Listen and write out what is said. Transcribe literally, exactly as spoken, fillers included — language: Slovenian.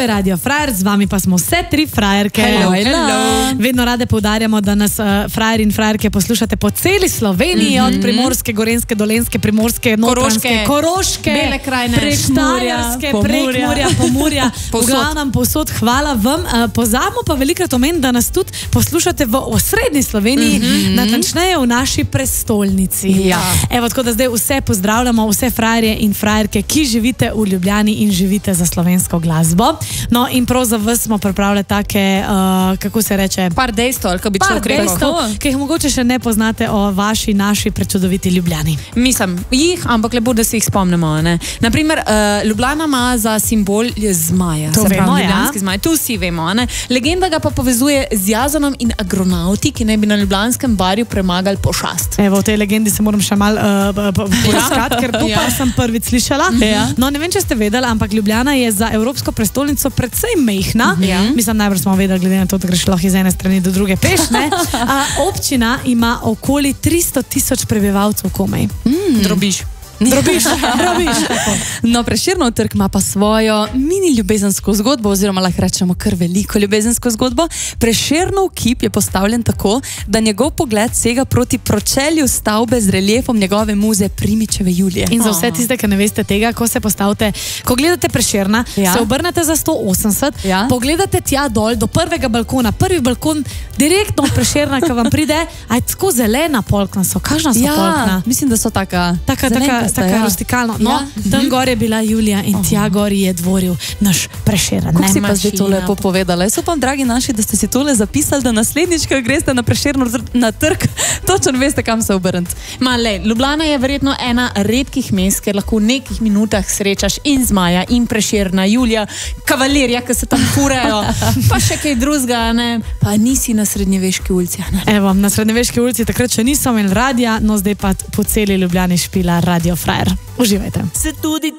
je Radio Frajer, z vami pa smo vse tri frajerke. Hello, hello. Vedno rade poudarjamo, da nas uh, frajer in frajerke poslušate po celi Sloveniji, mm -hmm. od Primorske, Gorenske, Dolenske, Primorske, Notranjske, Koroške, Bele krajine, Štajerske, Prekmurja, Pomurja, v glavnem povsod. Hvala vam. Uh, pozabimo pa velikrat omeniti, da nas tudi poslušate v osrednji Sloveniji, mm -hmm. natančneje v naši prestolnici. Ja. Evo, tako da zdaj vse pozdravljamo, vse frajerje in frajerke, ki živite v Ljubljani in živite za slovensko glasbo. No, in prav za vas smo pripravili take, uh, kako se reče, par dejstev, ali kako bi par dejstev, ki jih mogoče še ne poznate o vaši, naši prečudoviti Ljubljani. Mislim, jih, ampak lepo, da se jih spomnimo. Ne? Naprimer, uh, Ljubljana ima za simbol zmaja. To vemo, ja. Zmaj. Tu vsi vemo. Ne? Legenda ga pa povezuje z Jazonom in agronauti, ki naj bi na Ljubljanskem barju premagali pošast. Evo, v tej legendi se moram še malo uh, poiskati, ker to pa sem prvič slišala. Ja. No, ne vem, če ste vedeli, ampak Ljubljana je za evropsko prestolnico predvsej mejhna. Ja. Mislim, najbolj smo vedeli, glede na to, da greš lahko iz ene strani do druge peš. Ne? A, občina ima okoli tristo tisoč prebivalcev komaj. Mm. Drobiš. Drobiš, drobiš. No, Prešernov trg ima pa svojo mini ljubezensko zgodbo, oziroma lahko rečemo kar veliko ljubezensko zgodbo. Prešernov kip je postavljen tako, da njegov pogled sega proti pročelju stavbe z reliefom njegove muze Primičeve Julije. In za vse tiste, ki ne veste tega, ko se postavite, ko gledate Prešerna, ja. se obrnete za sto osemdeset, ja. pogledate tja dol do prvega balkona, prvi balkon direktno od Prešerna, ki vam pride, aj tako zelena polkna so, kažna so ja, polkna? Mislim, da so taka, taka, taka tako ja. rustikalno. No, ja. tam gor je bila Julija in tja gor je dvoril naš Prešeren. Kako si pa zdaj to lepo povedala? Jaz upam, dragi naši, da ste si tole zapisali, da naslednjič, ko greste na Prešernov na trg, točno veste, kam se obrniti. Ma lej, Ljubljana je verjetno ena redkih mest, ker lahko v nekih minutah srečaš in Zmaja, in Prešerna, Julija, kavalirja, ki se tam furajo, pa še kaj drugega, ne? Pa nisi na Srednjeveški ulici. Ne? Evo, na Srednjeveški ulici takrat še nisem imel radija, no zdaj pa po celi Ljubljani špila Radio Frajer. Uživajte. Se tudi